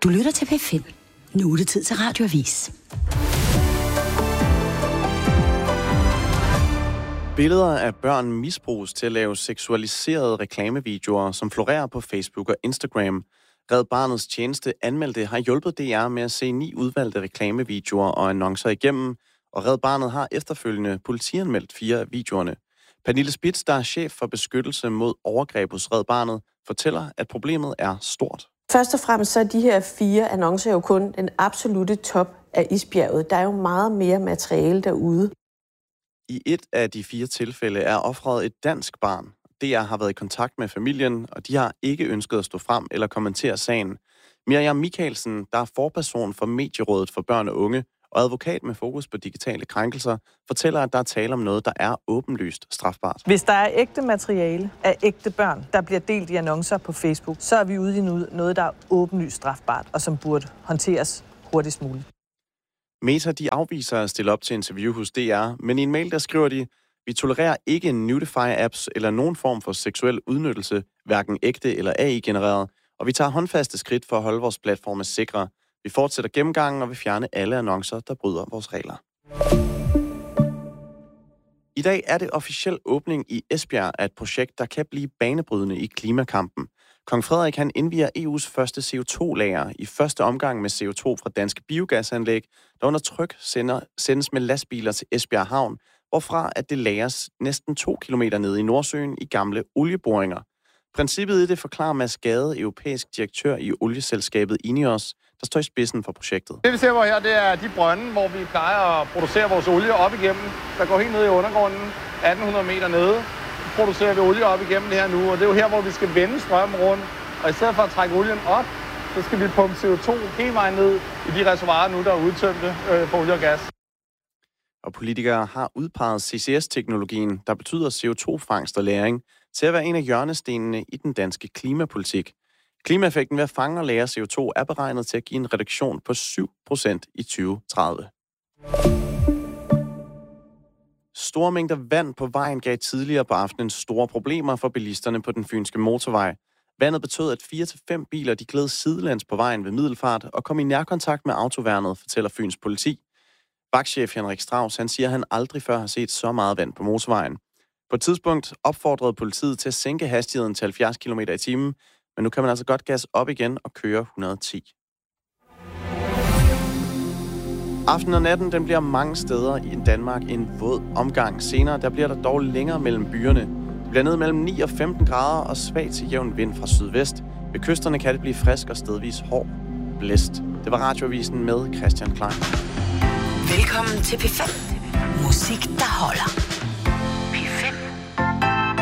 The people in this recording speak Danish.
Du lytter til P5. Nu er det tid til Radioavis. Billeder af børn misbruges til at lave seksualiserede reklamevideoer, som florerer på Facebook og Instagram. Red Barnets tjeneste anmeldte har hjulpet DR med at se 9 udvalgte reklamevideoer og annoncer igennem, og Red Barnet har efterfølgende politianmeldt 4 af videoerne. Pernille Spitz, der er chef for beskyttelse mod overgreb hos Red Barnet, fortæller, at problemet er stort. Først og fremmest så er de her 4 annoncer jo kun den absolute top af isbjerget. Der er jo meget mere materiale derude. I et af de 4 tilfælde er offeret et dansk barn. DR har været i kontakt med familien, og de har ikke ønsket at stå frem eller kommentere sagen. Miriam Michaelsen, der er forperson for Medierådet for Børn og Unge og advokat med fokus på digitale krænkelser, fortæller, at der er tale om noget, der er åbenlyst strafbart. Hvis der er ægte materiale af ægte børn, der bliver delt i annoncer på Facebook, så er vi ude i noget, der er åbenlyst strafbart, og som burde håndteres hurtigst muligt. Meta, de afviser at stille op til interview hos DR, men i en mail, der skriver de: vi tolererer ikke Nudify-apps eller nogen form for seksuel udnyttelse, hverken ægte eller AI-genereret, og vi tager håndfaste skridt for at holde vores platforme sikre. Vi fortsætter gennemgangen og vil fjerne alle annoncer, der bryder vores regler. I dag er det officiel åbning i Esbjerg af et projekt, der kan blive banebrydende i klimakampen. Kong Frederik han indvier EU's første CO2-lager i første omgang med CO2 fra danske biogasanlæg, der under tryk sendes med lastbiler til Esbjerg Havn, hvorfra at det lagres næsten 2 kilometer nede i Nordsøen i gamle olieboringer. Princippet i det forklarer Mads Gade, europæisk direktør i olieselskabet Ineos, der står i spidsen for projektet. Det vi ser på her, det er de brønde, hvor vi plejer at producere vores olie op igennem. Der går helt ned i undergrunden, 1800 meter nede. Så producerer vi olie op igennem det her nu, og det er jo her, hvor vi skal vende strømmen rundt. Og i stedet for at trække olien op, så skal vi pumpe CO2 hele vejen ned i de reservoirer nu, der er udtømte for olie og gas. Og politikere har udpeget CCS-teknologien, der betyder CO2-fangst og lagring, til at være en af hjørnestenene i den danske klimapolitik. Klimaeffekten ved at fange og lagre CO2 er beregnet til at give en reduktion på 7% i 2030. Store mængder vand på vejen gav tidligere på aftenen store problemer for bilisterne på den fynske motorvej. Vandet betød, at 4-5 biler de gled sidelæns på vejen ved Middelfart og kom i nærkontakt med autoværnet, fortæller Fyns politi. Vagtchef Henrik Strauss, han siger, at han aldrig før har set så meget vand på motorvejen. På et tidspunkt opfordrede politiet til at sænke hastigheden til 70 km i timen, men nu kan man altså godt gas op igen og køre 110. Aften og natten, den bliver mange steder i Danmark en våd omgang. Senere, der bliver der dog længere mellem byerne. Det bliver ned mellem 9 og 15 grader og svag til jævn vind fra sydvest. Ved kysterne kan det blive frisk og stedvis hård blæst. Det var Radioavisen med Christian Klein. Velkommen til P5. Musik, der holder.